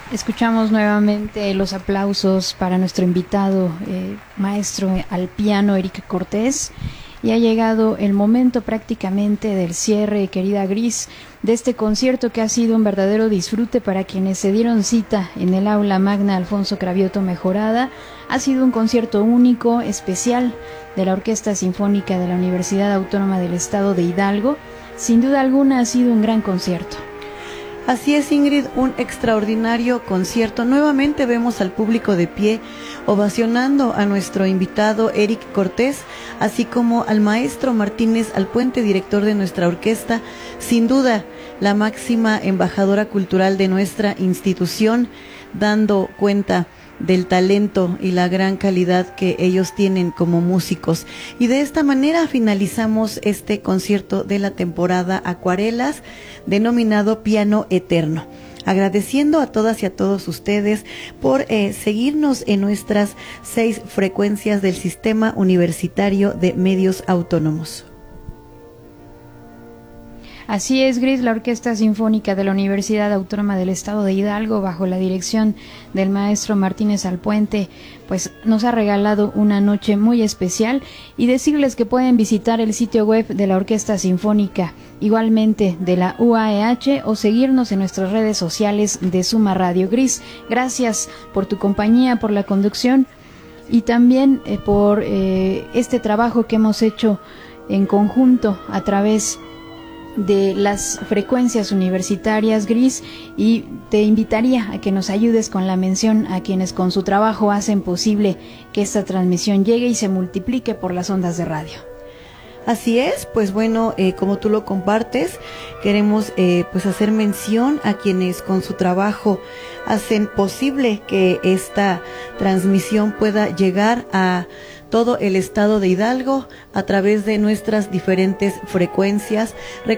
Escuchamos nuevamente los aplausos para nuestro invitado, maestro al piano Eric Cortés, y ha llegado el momento prácticamente del cierre, querida Gris, de este concierto que ha sido un verdadero disfrute para quienes se dieron cita en el aula magna Alfonso Cravioto Mejorada. Ha sido un concierto único, especial, de la Orquesta Sinfónica de la Universidad Autónoma del Estado de Hidalgo. Sin duda alguna ha sido un gran concierto. Así es, Ingrid, un extraordinario concierto. Nuevamente vemos al público de pie, ovacionando a nuestro invitado Eric Cortés, así como al maestro Martínez Alpuente, director de nuestra orquesta, sin duda la máxima embajadora cultural de nuestra institución, dando cuenta del talento y la gran calidad que ellos tienen como músicos. Y de esta manera finalizamos este concierto de la temporada Acuarelas, denominado Piano Eterno. Agradeciendo a todas y a todos ustedes por seguirnos en nuestras 6 frecuencias del Sistema Universitario de Medios Autónomos. Así es, Gris, la Orquesta Sinfónica de la Universidad Autónoma del Estado de Hidalgo, bajo la dirección del maestro Martínez Alpuente, pues nos ha regalado una noche muy especial, y decirles que pueden visitar el sitio web de la Orquesta Sinfónica, igualmente de la UAEH, o seguirnos en nuestras redes sociales de Suma Radio. Gris, gracias por tu compañía, por la conducción y también por este trabajo que hemos hecho en conjunto a través de las frecuencias universitarias, Gris, y te invitaría a que nos ayudes con la mención a quienes con su trabajo hacen posible que esta transmisión llegue y se multiplique por las ondas de radio. Así es, pues bueno, como tú lo compartes, queremos pues hacer mención a quienes con su trabajo hacen posible que esta transmisión pueda llegar a todo el estado de Hidalgo a través de nuestras diferentes frecuencias.